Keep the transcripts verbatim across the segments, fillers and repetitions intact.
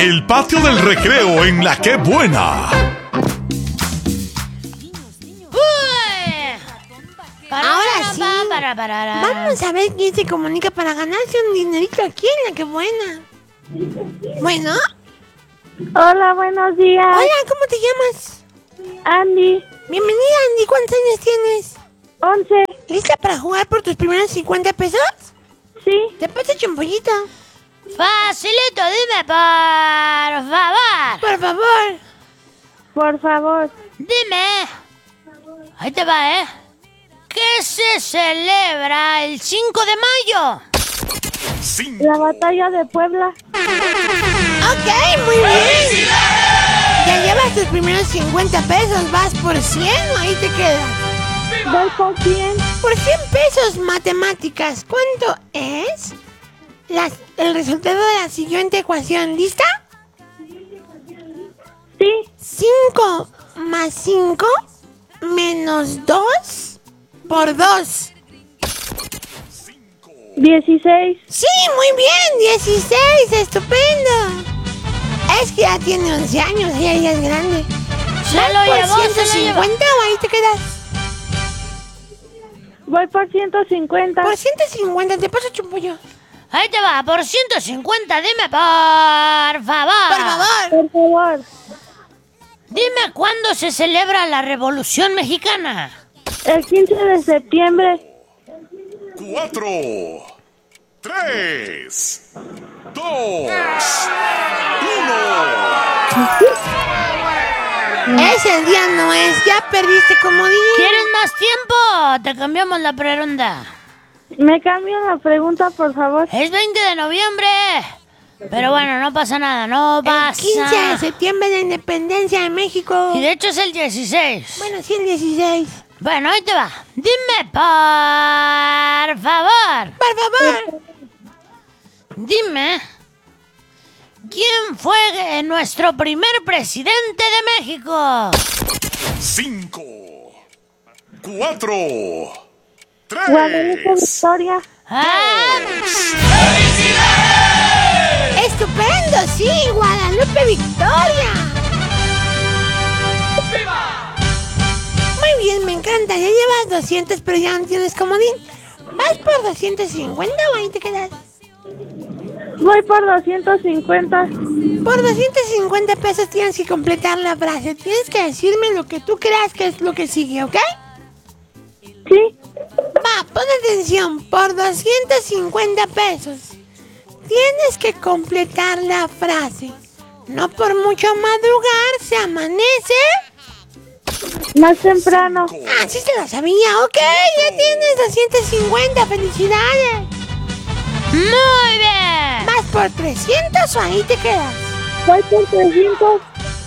El patio del recreo en La Qué Buena. Ahora sí, vamos a ver quién se comunica para ganarse un dinerito aquí en La Qué Buena. Bueno. Hola, buenos días. Hola, ¿cómo te llamas? Andy. Bienvenida, Andy. ¿Cuántos años tienes? Once. ¿Lista para jugar por tus primeros cincuenta pesos? Sí. ¿Te pasa chumpollito? Facilito, dime por favor. Por favor. Por favor. Dime. Ahí te va, ¿eh? ¿Qué se celebra el cinco de mayo? Cinco. La batalla de Puebla. Ok, muy bien. Ya llevas tus primeros cincuenta pesos, vas por cien o ahí te quedas. Voy por cien. Por cien pesos, matemáticas. ¿Cuánto es las, el resultado de la siguiente ecuación? ¿Lista? Sí. cinco más cinco menos dos por dos. Dieciséis. Sí, muy bien, dieciséis, estupendo. Es que ya tiene once años, ella ya es grande. Se ¿Vas lo por llevó, se lo ciento cincuenta o ahí te quedas? Voy por ciento cincuenta. Por ciento cincuenta, te paso chumpollo. Ahí te va, por ciento cincuenta, dime por favor. Por favor. Por favor. Dime cuándo se celebra la Revolución Mexicana. El quince de septiembre. Cuatro. Tres. Dos. Uno. Ese día no es, ya perdiste comodín. ¿Quieres más tiempo? Te cambiamos la pregunta. ¿Me cambian la pregunta, por favor? Es veinte de noviembre. Pero bueno, no pasa nada, no pasa. El quince de septiembre de Independencia de México. Y de hecho es el dieciséis. Bueno, sí, el dieciséis. Bueno, ahí te va. Dime por favor. Por favor. Dime. ¿Quién fue nuestro primer presidente de México? Cinco. Cuatro. Guadalupe Tres. Victoria. ¡Ah! Estupendo, sí, Guadalupe Victoria. Muy bien, me encanta. Ya llevas doscientos, pero ya no tienes comodín. ¿Vas por doscientos cincuenta o ahí te quedas? Voy por doscientos cincuenta. Por doscientos cincuenta pesos tienes que completar la frase. Tienes que decirme lo que tú creas que es lo que sigue, ¿ok? Sí. Va, pon atención. Por doscientos cincuenta pesos tienes que completar la frase. No por mucho madrugar se amanece. Más temprano. Ah, sí se lo sabía. Ok, ya tienes doscientos cincuenta. ¡Felicidades! Muy bien. ¿Vas por trescientos o ahí te quedas? Voy por trescientos.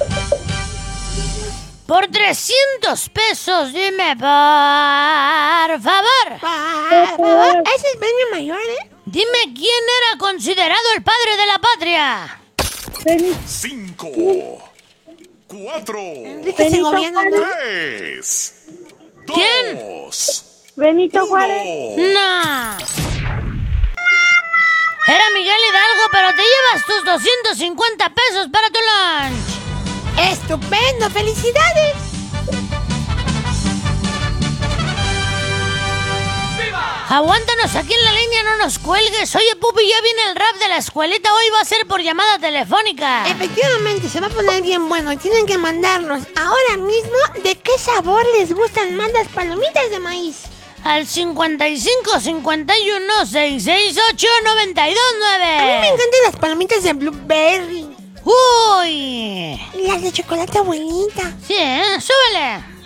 Por trescientos pesos, dime por favor. Por favor. Ese es premio mayor, ¿eh? Dime quién era considerado el padre de la patria. Cinco. Cuatro. Enrique Segoviano, ¿no? Tres. ¿Quién? Dos. Benito Juárez. Uno. No. Era Miguel Hidalgo, pero te llevas tus doscientos cincuenta pesos para tu lunch. ¡Estupendo! ¡Felicidades! Aguántanos aquí en la línea, no nos cuelgues. Oye, Pupi, ya viene el rap de la escuelita. Hoy va a ser por llamada telefónica. Efectivamente, se va a poner bien bueno. Tienen que mandarnos ahora mismo de qué sabor les gustan más las palomitas de maíz. Al cincuenta y cinco, cincuenta y uno, seiscientos sesenta y ocho, noventa y dos, A mí me nueve. encantan las palomitas de blueberry. Uy. Y las de chocolate abuelita. Sí, ¿eh? Súbele.